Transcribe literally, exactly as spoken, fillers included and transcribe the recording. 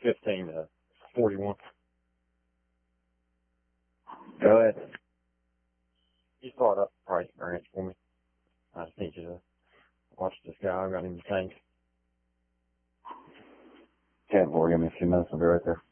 fifteen to forty-one. Go ahead. You start up the price ranch for me. I just need you to watch this guy. I've got him in the tank. ten four, give me a few minutes. I'll be right there.